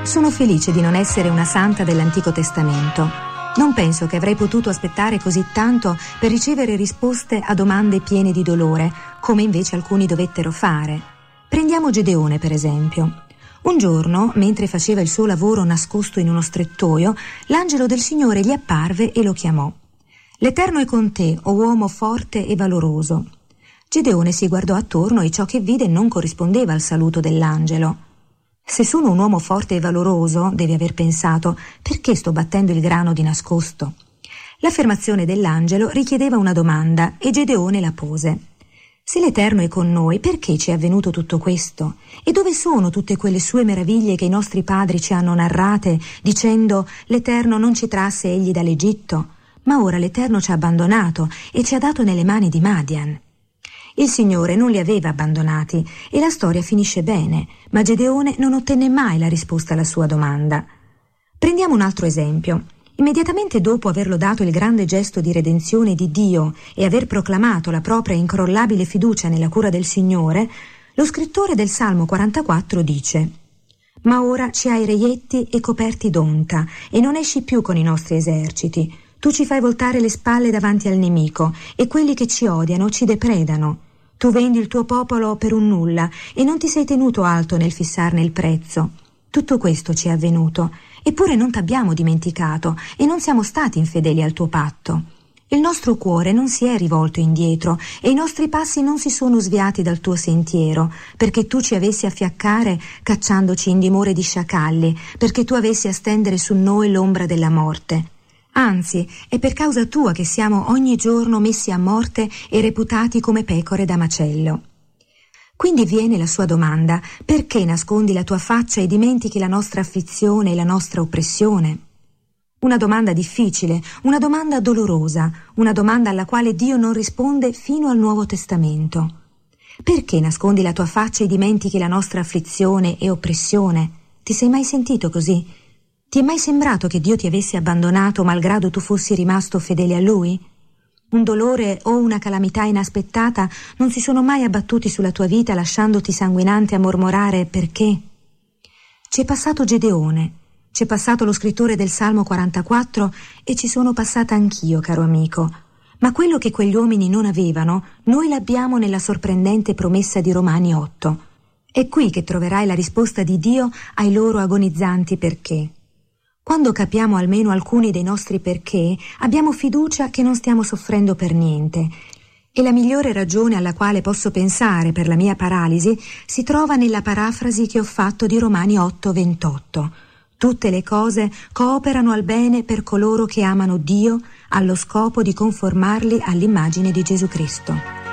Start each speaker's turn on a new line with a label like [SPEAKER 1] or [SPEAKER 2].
[SPEAKER 1] Sono felice di non essere una santa dell'Antico Testamento. Non penso che avrei potuto aspettare così tanto per ricevere risposte a domande piene di dolore, come invece alcuni dovettero fare. Prendiamo Gedeone, per esempio. Un giorno, mentre faceva il suo lavoro nascosto in uno strettoio, l'angelo del Signore gli apparve e lo chiamò. «L'Eterno è con te, o uomo forte e valoroso». Gedeone si guardò attorno e ciò che vide non corrispondeva al saluto dell'angelo. Se sono un uomo forte e valoroso, deve aver pensato, perché sto battendo il grano di nascosto? L'affermazione dell'angelo richiedeva una domanda e Gedeone la pose. Se l'Eterno è con noi, perché ci è avvenuto tutto questo? E dove sono tutte quelle sue meraviglie che i nostri padri ci hanno narrate, dicendo l'Eterno non ci trasse egli dall'Egitto? Ma ora l'Eterno ci ha abbandonato e ci ha dato nelle mani di Madian. Il Signore non li aveva abbandonati e la storia finisce bene, ma Gedeone non ottenne mai la risposta alla sua domanda. Prendiamo un altro esempio. Immediatamente dopo averlo dato il grande gesto di redenzione di Dio e aver proclamato la propria incrollabile fiducia nella cura del Signore, lo scrittore del Salmo 44 dice: «Ma ora ci hai reietti e coperti d'onta, e non esci più con i nostri eserciti. Tu ci fai voltare le spalle davanti al nemico, e quelli che ci odiano ci depredano. Tu vendi il tuo popolo per un nulla, e non ti sei tenuto alto nel fissarne il prezzo. Tutto questo ci è avvenuto, eppure non t'abbiamo dimenticato, e non siamo stati infedeli al tuo patto. Il nostro cuore non si è rivolto indietro, e i nostri passi non si sono sviati dal tuo sentiero, perché tu ci avessi a fiaccare cacciandoci in dimore di sciacalli, perché tu avessi a stendere su noi l'ombra della morte. Anzi, è per causa tua che siamo ogni giorno messi a morte e reputati come pecore da macello». Quindi viene la sua domanda: perché nascondi la tua faccia e dimentichi la nostra afflizione e la nostra oppressione? Una domanda difficile, una domanda dolorosa, una domanda alla quale Dio non risponde fino al Nuovo Testamento. Perché nascondi la tua faccia e dimentichi la nostra afflizione e oppressione? Ti sei mai sentito così? Ti è mai sembrato che Dio ti avesse abbandonato malgrado tu fossi rimasto fedele a Lui? Un dolore o una calamità inaspettata non si sono mai abbattuti sulla tua vita lasciandoti sanguinante a mormorare perché? C'è passato Gedeone, c'è passato lo scrittore del Salmo 44 e ci sono passata anch'io, caro amico. Ma quello che quegli uomini non avevano, noi l'abbiamo nella sorprendente promessa di Romani 8. È qui che troverai la risposta di Dio ai loro agonizzanti perché. Quando capiamo almeno alcuni dei nostri perché, abbiamo fiducia che non stiamo soffrendo per niente. E la migliore ragione alla quale posso pensare per la mia paralisi si trova nella parafrasi che ho fatto di Romani 8:28. Tutte le cose cooperano al bene per coloro che amano Dio, allo scopo di conformarli all'immagine di Gesù Cristo.